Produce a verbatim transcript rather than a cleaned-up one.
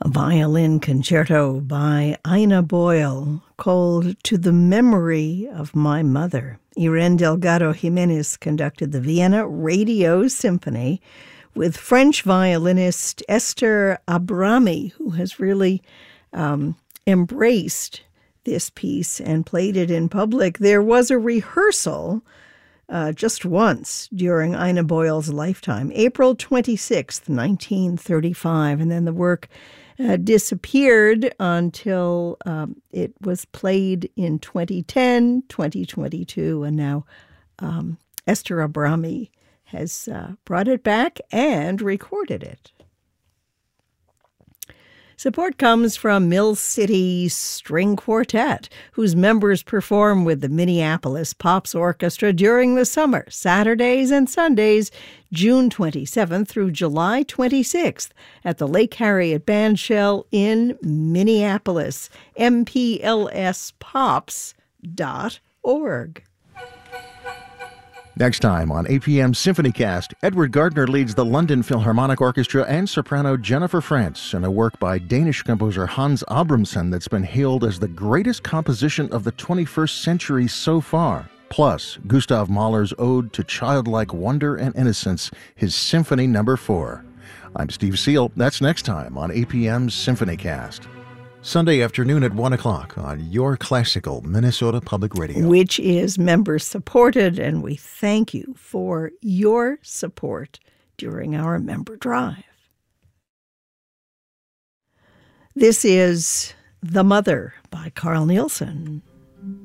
A violin concerto by Ina Boyle called To the Memory of My Mother. Irene Delgado Jimenez conducted the Vienna Radio Symphony with French violinist Esther Abrami, who has really um, embraced this piece and played it in public. There was a rehearsal uh, just once during Ina Boyle's lifetime, April twenty-sixth, nineteen thirty-five, and then the work uh, disappeared until um, it was played in twenty ten, twenty twenty-two, and now um, Esther Abrami has uh, brought it back and recorded it. Support comes from Mill City String Quartet, whose members perform with the Minneapolis Pops Orchestra during the summer, Saturdays and Sundays, June twenty-seventh through July twenty-sixth, at the Lake Harriet Bandshell in Minneapolis, m p l s pops dot org. Next time on A P M SymphonyCast, Edward Gardner leads the London Philharmonic Orchestra and soprano Jennifer Frantz in a work by Danish composer Hans Abramson that's been hailed as the greatest composition of the twenty-first century so far. Plus, Gustav Mahler's ode to childlike wonder and innocence, his Symphony Number Four. I'm Steve Seal. That's next time on A P M SymphonyCast. Sunday afternoon at one o'clock on your classical Minnesota Public Radio. Which is member-supported, and we thank you for your support during our member drive. This is The Mother by Carl Nielsen.